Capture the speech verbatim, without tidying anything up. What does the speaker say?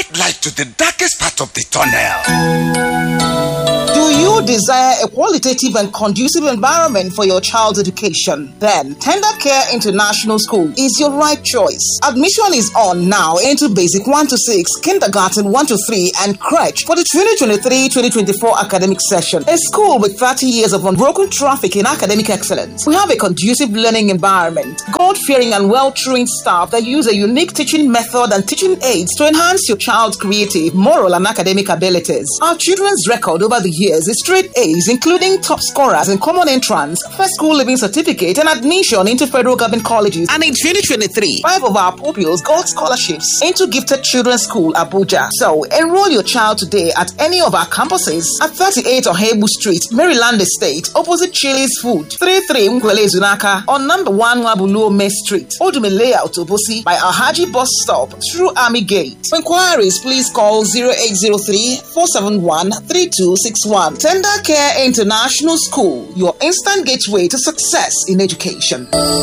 bright light to the darkest part of the tunnel. Do you desire a qualitative and conducive environment for your child's education? Then Tender Care International School is your right choice. Admission is on now into Basic one to six, Kindergarten one to three, and Crèche for the twenty twenty-three twenty twenty-four academic session. A school with thirty years of unbroken traffic in academic excellence. We have a conducive learning environment, God-fearing and well-trained staff that use a unique teaching method and teaching aids to enhance your child's creative, moral, and academic abilities. Our children's record over the years is straight A's, including top scorers in common entrance, first school living certificate, and admission into federal government colleges. And in twenty twenty-three, five of our pupils got scholarships into Gifted Children's School, Abuja. So enroll your child today at any of our campuses at thirty-eight Ohebu Street, Maryland Estate, opposite Chili's Food, thirty-three Nkwele Zunaka, on number one Wabuluo May Street, Odume Layout, Obosi, by Alhaji Bus Stop, through Army Gate. For inquiries, please call zero eight zero three, four seven one, three two six one. Tender Care International School, your instant gateway to success in education.